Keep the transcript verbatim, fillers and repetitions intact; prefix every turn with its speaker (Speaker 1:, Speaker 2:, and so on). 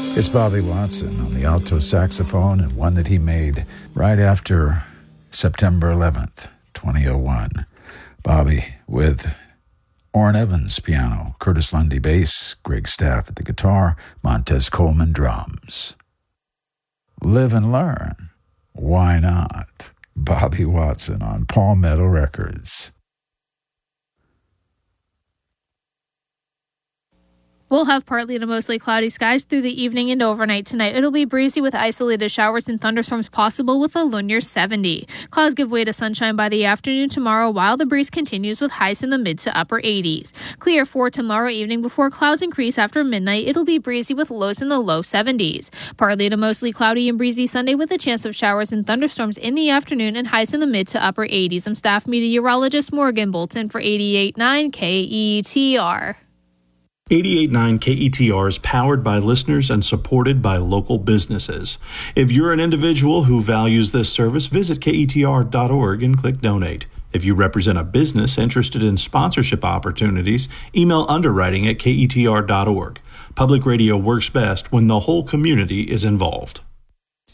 Speaker 1: It's Bobby Watson on the alto saxophone, and one that he made right after September eleventh, twenty oh one. Bobby with Orrin Evans piano, Curtis Lundy bass, Greg Staff at the guitar, Montez Coleman drums. Live and learn. Why not? Bobby Watson on Palmetto Records.
Speaker 2: We'll have partly to mostly cloudy skies through the evening and overnight tonight. It'll be breezy with isolated showers and thunderstorms possible with a low near seventy. Clouds give way to sunshine by the afternoon tomorrow while the breeze continues with highs in the mid to upper eighties. Clear for tomorrow evening before clouds increase after midnight. It'll be breezy with lows in the low seventies. Partly to mostly cloudy and breezy Sunday with a chance of showers and thunderstorms in the afternoon and highs in the mid to upper eighties. I'm staff meteorologist Morgan Bolton for eighty-eight point nine K E T R.
Speaker 3: eighty-eight point nine K E T R is powered by listeners and supported by local businesses. If you're an individual who values this service, visit K E T R dot org and click Donate. If you represent a business interested in sponsorship opportunities, email underwriting at K E T R dot org. Public radio works best when the whole community is involved.